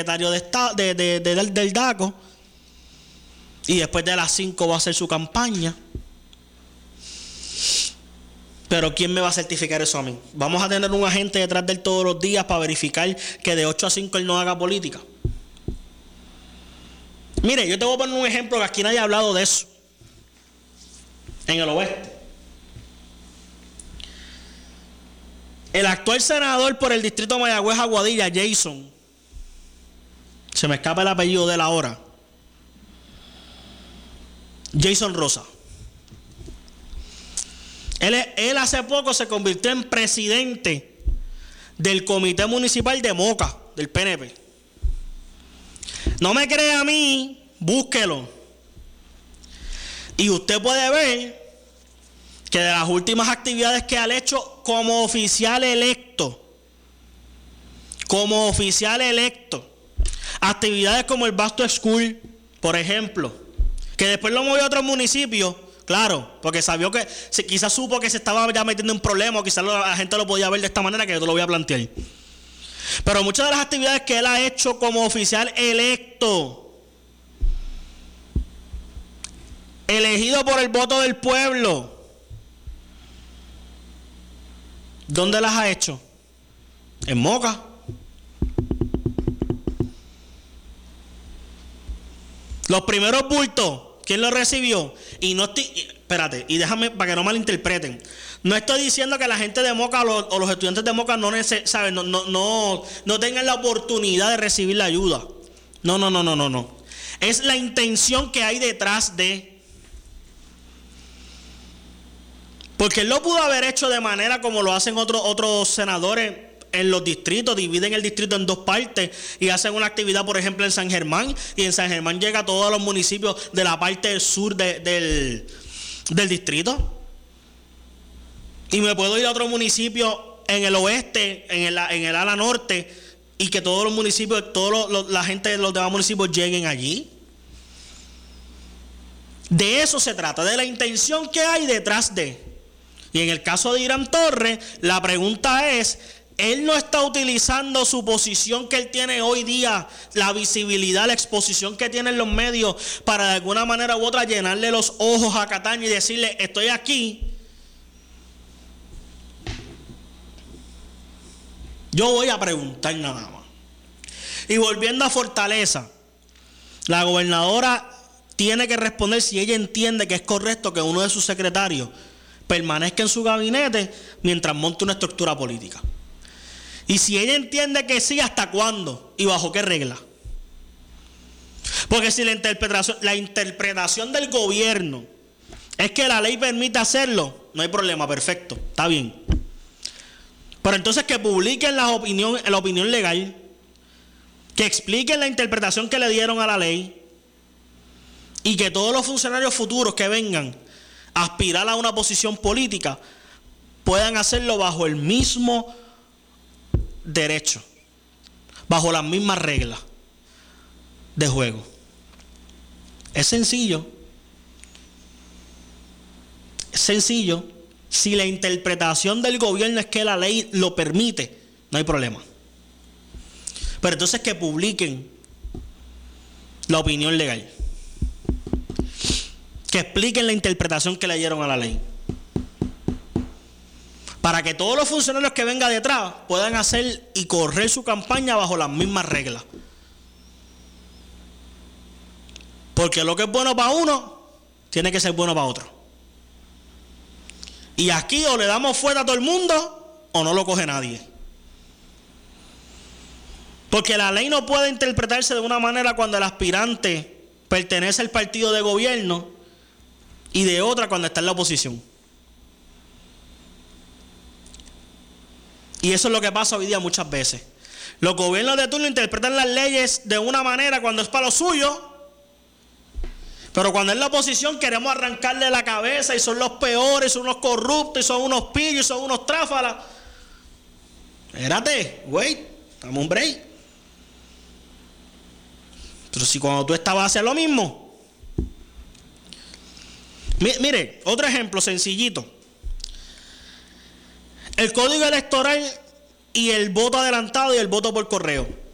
secretario de Estado, del DACO, y después de las 5 va a hacer su campaña. Pero ¿quién me va a certificar eso a mí? ¿Vamos a tener un agente detrás de él todos los días para verificar que de 8 a 5 él no haga política? Mire, yo te voy a poner un ejemplo que aquí nadie ha hablado de eso. En el oeste. El actual senador por el distrito de Mayagüez Aguadilla, Jason, se me escapa el apellido de él ahora, Jason Rosa. Él hace poco se convirtió en presidente del comité municipal de Moca, del PNP. No me cree a mí, búsquelo. Y usted puede ver que de las últimas actividades que ha hecho como oficial electo, actividades como el Back to School, por ejemplo, que después lo movió a otros municipios. Claro, porque sabía que quizás supo que se estaba ya metiendo en problemas, o quizás la gente lo podía ver de esta manera que yo te lo voy a plantear. Pero muchas de las actividades que él ha hecho como oficial electo, elegido por el voto del pueblo, ¿dónde las ha hecho? En Moca. Los primeros bultos, ¿quién lo recibió? Y no estoy, espérate, y déjame para que no malinterpreten. No estoy diciendo que la gente de Moca o los estudiantes de Moca no tengan la oportunidad de recibir la ayuda. No. Es la intención que hay detrás de. Porque él lo pudo haber hecho de manera como lo hacen otros senadores en los distritos, dividen el distrito en 2 partes y hacen una actividad, por ejemplo, en San Germán, y en San Germán llega a todos los municipios de la parte sur del distrito. Y me puedo ir a otro municipio en el oeste, en el ala norte, y que todos los municipios, la gente de los demás municipios lleguen allí. De eso se trata, de la intención que hay detrás de. Y en el caso de Irán Torres, la pregunta es, él no está utilizando su posición que él tiene hoy día, la visibilidad, la exposición que tiene en los medios, para de alguna manera u otra llenarle los ojos a Cataño y decirle, estoy aquí. Yo voy a preguntar nada más. Y volviendo a Fortaleza, la gobernadora tiene que responder si ella entiende que es correcto que uno de sus secretarios permanezca en su gabinete mientras monta una estructura política. Y si ella entiende que sí, ¿hasta cuándo? ¿Y bajo qué regla? Porque si la interpretación del gobierno es que la ley permite hacerlo, no hay problema, perfecto, está bien. Pero entonces que publiquen la opinión legal, que expliquen la interpretación que le dieron a la ley, y que todos los funcionarios futuros que vengan a aspirar a una posición política puedan hacerlo bajo el mismo derecho, bajo las mismas reglas de juego. Es sencillo. Si la interpretación del gobierno es que la ley lo permite, no hay problema. Pero entonces que publiquen la opinión legal, que expliquen la interpretación que le dieron a la ley, para que todos los funcionarios que vengan detrás puedan hacer y correr su campaña bajo las mismas reglas. Porque lo que es bueno para uno tiene que ser bueno para otro. Y aquí o le damos fuera a todo el mundo o no lo coge nadie. Porque la ley no puede interpretarse de una manera cuando el aspirante pertenece al partido de gobierno y de otra cuando está en la oposición. Y eso es lo que pasa hoy día muchas veces. Los gobiernos de turno interpretan las leyes de una manera cuando es para lo suyo, pero cuando es la oposición queremos arrancarle la cabeza y son los peores, son unos corruptos, y son unos pillos, y son unos tráfalas. Espérate, wait, dame un break. Pero si cuando tú estabas haciendo lo mismo. Mire, otro ejemplo sencillito. El código electoral y el voto adelantado y el voto por correo.